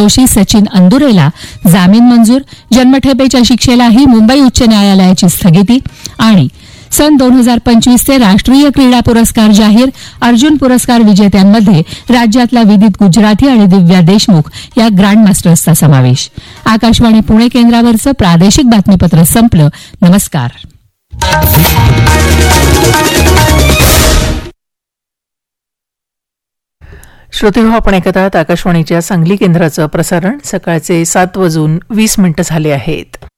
दोषी सचिन अंदुरेला जामीन मंजूर, जन्मठेपेच्या शिक्षेलाही मुंबई उच्च न्यायालयाची स्थगिती. आणि सन 2025चे राष्ट्रीय क्रीडा पुरस्कार जाहीर, अर्जुन पुरस्कार विजेत्यांमध्ये राज्यातला विदित गुजराथी आणि दिव्या देशमुख या ग्रँडमास्टर्सचा समावेश. आकाशवाणी पुणे केंद्रावरचं प्रादेशिक बातमीपत्र संपलं. नमस्कार. श्रोतेहो, आपण ऐकत आहात आकाशवाणीच्या सांगली केंद्राचं प्रसारण. सकाळचे 7:20 झाले आहेत.